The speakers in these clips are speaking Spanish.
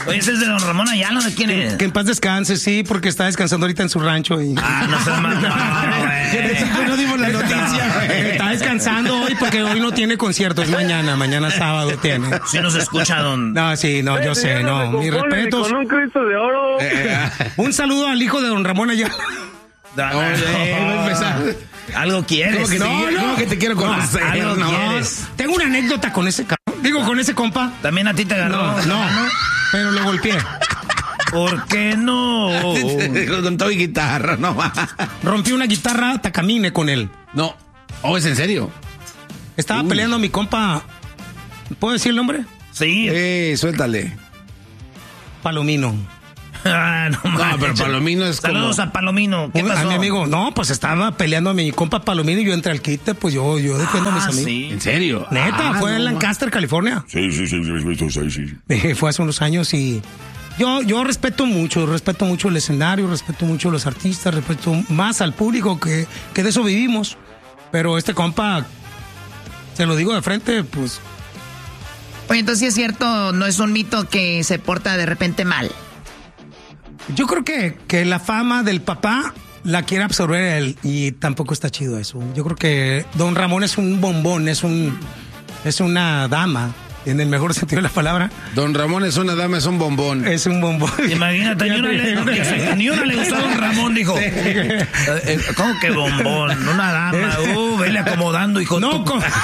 Oye, ese es de don Ramón Ayala, ¿de quién es? Que en paz descanse, sí, porque está descansando ahorita en su rancho. Y... no se no dimos la noticia. Está descansando hoy porque hoy no tiene concierto, es mañana sábado tiene. Sí nos escucha, don... No, sí, no, yo sé, no, mis respetos. Con un Cristo de oro. Un saludo al hijo de don Ramón Ayala. Algo quieres. ¿Cómo que te quiero conocer? Algo quieres. Tengo una anécdota con ese con ese compa. También a ti te agarró. No, pero lo golpeé. ¿Por qué no? Con todo y guitarra, no. Rompí una guitarra Takamine con él. No. Oh, ¿es en serio? Estaba peleando mi compa. ¿Puedo decir el nombre? Sí. Suéltale. Palomino. No, pero Palomino es Saludos a Palomino. ¿Qué pasó? A mi amigo, no, pues estaba peleando a mi compa Palomino y yo entré al quite, pues yo defiendo a mis amigos. Sí. ¿En serio? Neta, fue en Lancaster, California. Sí. Fue hace unos años y yo respeto mucho el escenario, respeto mucho a los artistas, respeto más al público que de eso vivimos. Pero este compa, se lo digo de frente, pues... Oye, entonces sí es cierto, no es un mito que se porta de repente mal. Yo creo que la fama del papá la quiere absorber él y tampoco está chido eso. Yo creo que don Ramón es un bombón, es una dama, en el mejor sentido de la palabra. Don Ramón es una dama, es un bombón. Es un bombón. Imagínate, ni una le gustó a don Ramón, dijo. Sí. ¿Cómo que bombón? Una dama. Vele acomodando, hijo. No,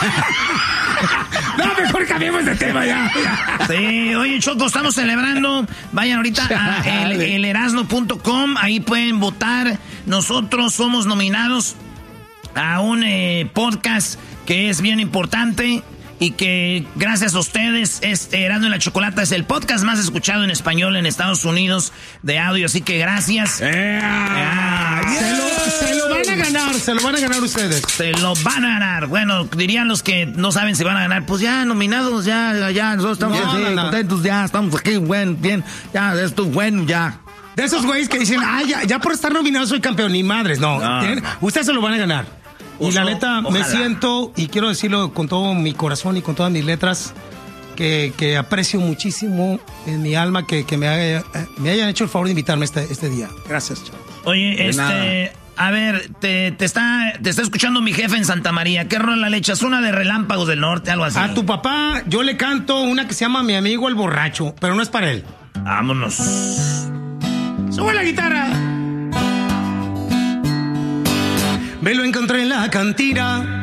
no, mejor cambiemos de tema ya. Sí, oye, Choco, estamos celebrando. Vayan ahorita a elerasno.com, ahí pueden votar. Nosotros somos nominados a un podcast que es bien importante y que gracias a ustedes, Erasno y la Chocolata es el podcast más escuchado en español en Estados Unidos de audio, así que gracias. Se lo van a ganar ustedes. Se lo van a ganar. Bueno, dirían los que no saben si van a ganar, pues ya nominados, ya, nosotros estamos contentos, ya estamos aquí, bien, ya, esto es bueno, ya. De esos güeyes que dicen, ya por estar nominado soy campeón, ni madres, no. Ustedes se lo van a ganar. Y la neta, me siento, y quiero decirlo con todo mi corazón y con todas mis letras, que aprecio muchísimo en mi alma que me hayan hecho el favor de invitarme este día. Gracias, chavo. Oye, a ver, te está escuchando mi jefe en Santa María. ¿Qué rola le echas? Una de Relámpagos del Norte, algo así. A tu papá yo le canto una que se llama Mi Amigo el Borracho, pero no es para él. Vámonos. ¡Sube la guitarra! Me lo encontré en la cantina,